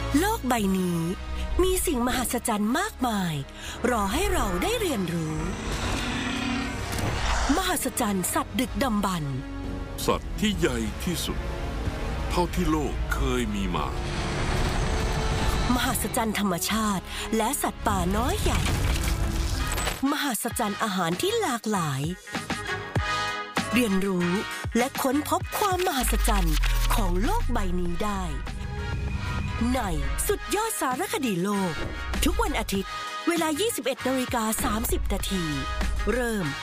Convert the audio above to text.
โลกใบนี้มีสิ่งมหัศจรรย์มากมายรอให้เราได้เรียนรู้มหัศจรรย์สัตว์ดึกดำบรรพ์สัตว์ที่ใหญ่ที่สุดเท่าที่โลกเคยมีมามหัศจรรย์ธรรมชาติและสัตว์ป่าน้อยใหญ่มหัศจรรย์อาหารที่หลากหลายเรียนรู้และค้นพบความมหัศจรรย์ของโลกใบนี้ได้ในสุดยอดสารคดีโลกทุกวันอาทิตย์เวลา 21:30 น.เริ่ม